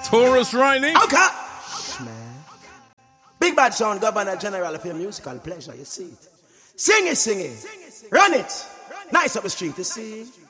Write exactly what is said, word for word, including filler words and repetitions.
Taurus Riley. Okay. Big Bad Sound, Governor General of your musical pleasure, you see it. Sing it, sing it. Run it. Nice up the street, you see.